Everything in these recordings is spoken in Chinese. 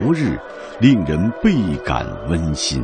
昨日令人倍感温馨。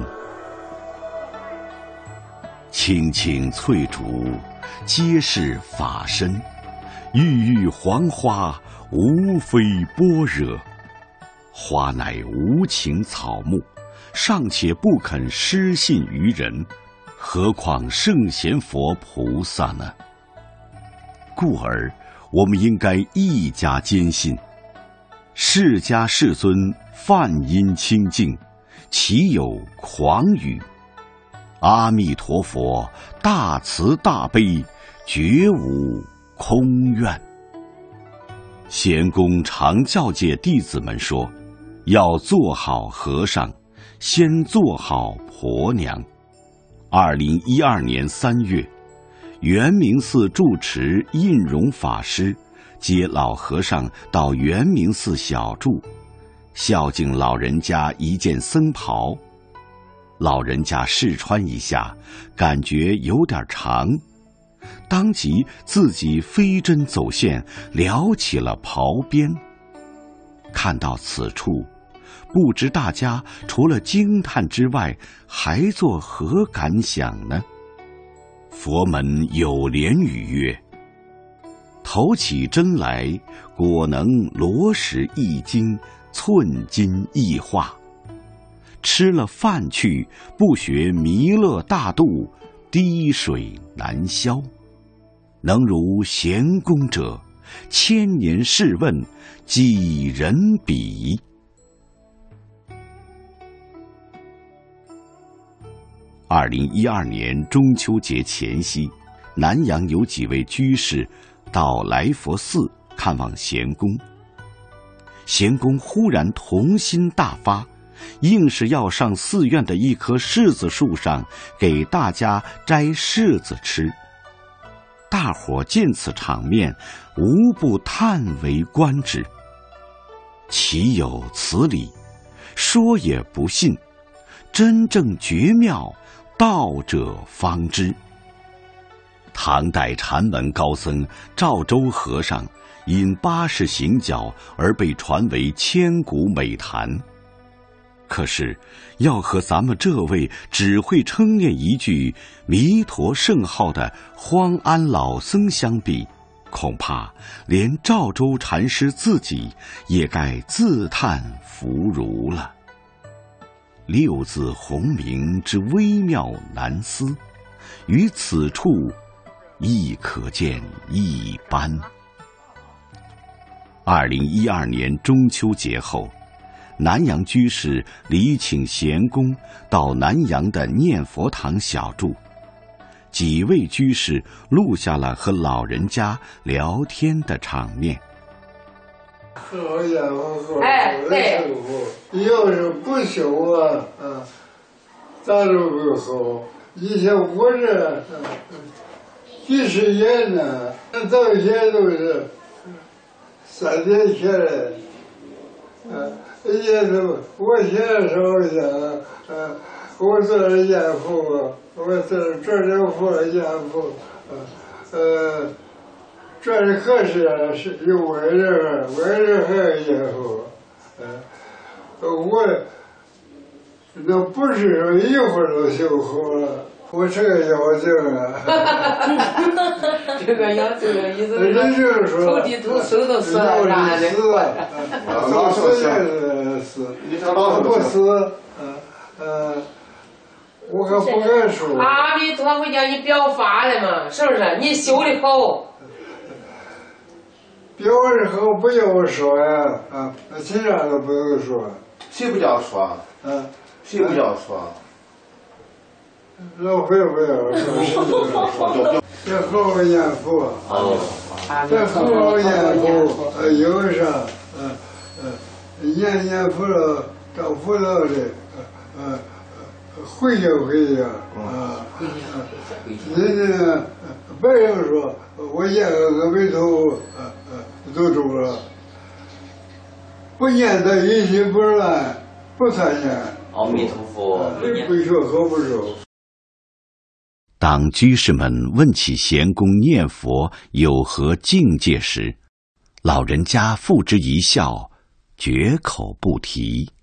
青青翠竹，皆是法身；郁郁黄花，无非般若。花乃无情草木，尚且不肯失信于人，何况圣贤佛菩萨呢？故而我们应该一加坚信，释迦世尊梵音清净，岂有诳语？阿弥陀佛大慈大悲，绝无空愿。贤公常教诫弟子们说，要做好和尚，先做好婆娘。2012年3月，圆明寺住持印容法师接老和尚到圆明寺小住，孝敬老人家一件僧袍。老人家试穿一下，感觉有点长，当即自己飞针走线撩起了袍边。看到此处，不知大家除了惊叹之外，还作何感想呢？佛门有莲语曰：头起针来，果能罗石一斤，寸金一化。吃了饭去，不学弥勒大度，滴水难消。能如贤公者，千年试问，几人比？2012年中秋节前夕，南阳有几位居士到来佛寺看望贤公。贤公忽然童心大发，硬是要上寺院的一棵柿子树上给大家摘柿子吃。大伙见此场面，无不叹为观止。岂有此理？说也不信，真正绝妙，道者方知。唐代禅门高僧赵州和尚因80行脚而被传为千古美谈。可是要和咱们这位只会称念一句弥陀圣号的荒安老僧相比，恐怕连赵州禅师自己也该自叹弗如了。六字洪名之微妙难思，于此处亦可见一斑。2012年中秋节后，南阳居士礼请贤公到南阳的念佛堂小住，几位居士录下了和老人家聊天的场面。 好家伙，对，要是不修咋都不好。以前我这几十年呢，到现在都是3天前来。也是，我现在说一下，我这儿验佛，我这佛验佛，这里可是有外人还要验佛，我那不是说一会儿就修好了。我这个妖精啊， 这个妖精的意思是说， 土地土生都死了，啥的， 都死，不死，我可不敢说。 阿弥陀佛叫你表法了嘛，是不是？你修的好。 表的好不要说呀，其他都不用说。 谁不叫说？谁不叫说？ 老会不要说，要好好念佛，再好好念佛，有啥，念佛了，到佛道里，回去人家别人说我念个阿弥陀佛，都中了，不念他一心不乱，不参念。 阿弥陀佛， 不学和不熟。 当居士们问起贤公念佛有何境界时，老人家付之一笑，绝口不提。